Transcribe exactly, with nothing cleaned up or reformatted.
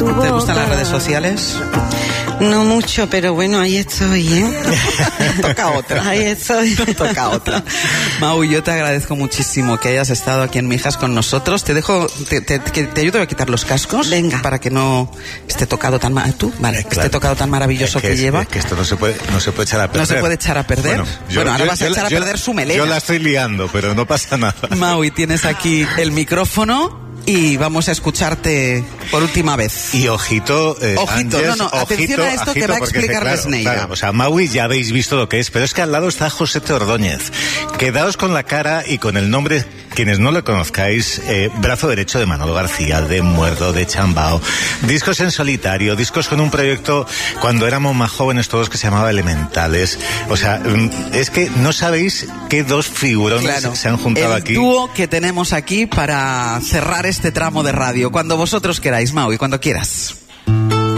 tu boca. ¿Te gustan las redes sociales? No mucho, pero bueno, ahí estoy, ¿eh? Toca otra. Ahí estoy. Toca otra. Mau, yo te agradezco muchísimo que hayas estado aquí en Mijas con nosotros. Te dejo, te, te, te ayudo a quitar los cascos. Venga. Para que no esté tocado tan mal. ¿Tú? Vale, Claro. esté tocado tan maravilloso Es que, que es, lleva. Es que esto no se puede, no se puede echar a perder. No se puede echar a perder. Bueno, yo, bueno ahora yo, vas a yo, echar yo, a perder su melena. Yo la estoy liando, pero no pasa nada. Mau, y tienes aquí el micrófono. Y vamos a escucharte por última vez. Y ojito, eh, ojito, Ángeles, no, no, atención ojito, a esto ojito, que va a porque, explicar claro, Lesneira. Claro, o sea, Maui ya habéis visto lo que es, pero es que al lado está José Ordóñez. Quedaos con la cara y con el nombre, quienes no lo conozcáis, eh, brazo derecho de Manolo García, de Muerdo, de Chambao. Discos en solitario, discos con un proyecto cuando éramos más jóvenes todos que se llamaba Elementales. O sea, es que no sabéis qué dos figurones claro, se han juntado el aquí. El dúo que tenemos aquí para cerrar este tramo de radio. Cuando vosotros queráis, Mau, y cuando quieras.